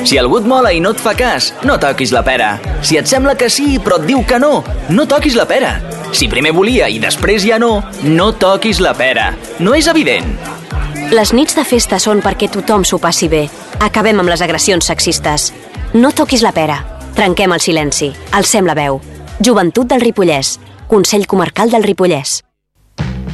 Si algú et mola i no et fa cas, no toquis la pera. Si et sembla que sí, però et diu que no, no toquis la pera. Si primer volia i després ja no, no toquis la pera. No és evident? Les nits de festa són perquè tothom s'ho passi bé. Acabem amb les agressions sexistes. No toquis la pera. Trenquem el silenci. Alcem la veu. Joventut del Ripollès. Consell Comarcal del Ripollès.